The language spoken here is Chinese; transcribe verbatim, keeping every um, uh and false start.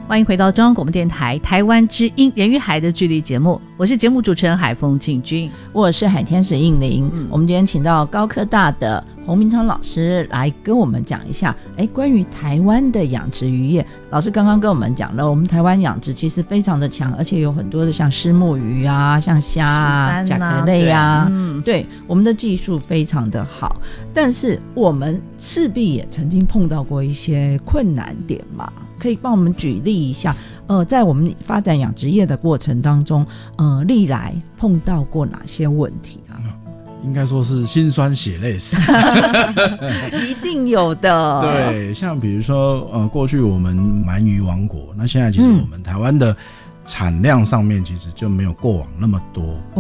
欢迎回到中央广播电台台湾之音人与海的距离节目，我是节目主持人海风庆君， 我是海天使应玲、嗯、我们今天请到高科大的洪明昌老师来跟我们讲一下诶关于台湾的养殖渔业。老师刚刚跟我们讲了，我们台湾养殖其实非常的强，而且有很多的像虱目鱼啊，像虾啊、甲壳类啊，对、嗯、对，我们的技术非常的好，但是我们势必也曾经碰到过一些困难点嘛，可以帮我们举例一下呃，在我们发展养殖业的过程当中呃，历来碰到过哪些问题啊？ 应该说是辛酸血泪史一定有的。 对，像比如说呃，过去我们鳗鱼王国，那现在其实我们台湾的产量上面其实就没有过往那么多、